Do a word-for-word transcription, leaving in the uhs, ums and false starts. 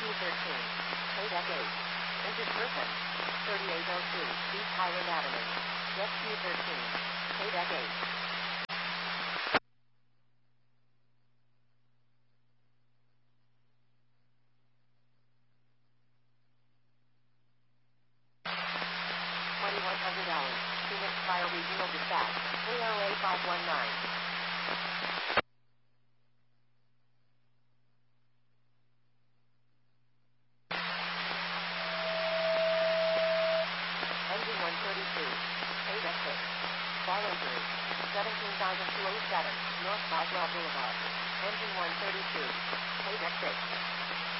Rescue thirteen. Paydeck eight. Injured person. thirty-eight oh two. East Highland Avenue. Rescue thirteen. Paydeck eight. twenty-one hundred dollars. Phoenix Fire Regional Dispatch. A O A five one nine. Engine one thirty-two. Paydeck six. Fall injury. seventeen thousand two hundred seven. North Boswell Boulevard. Engine one thirty-two. Paydeck six.